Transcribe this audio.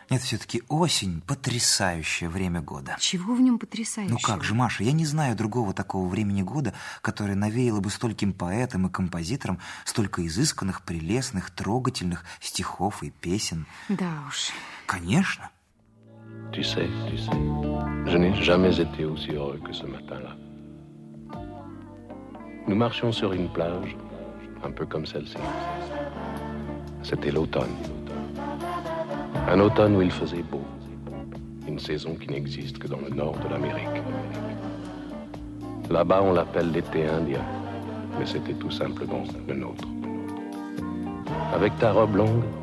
Нет, все-таки осень – потрясающее время года. Чего в нем потрясающего? Ну как же, Маша, я не знаю другого такого времени года, которое навеяло бы стольким поэтам и композиторам столько изысканных, прелестных, трогательных стихов и песен. Да уж. Конечно. Tu sais, je n'ai jamais été aussi heureux que ce matin-là. Nous marchions sur une plage, un peu comme celle-ci. C'était l'automne. Un automne où il faisait beau. Une saison qui n'existe que dans le nord de l'Amérique. Là-bas, on l'appelle l'été indien, mais c'était tout simplement le nôtre. Avec ta robe longue,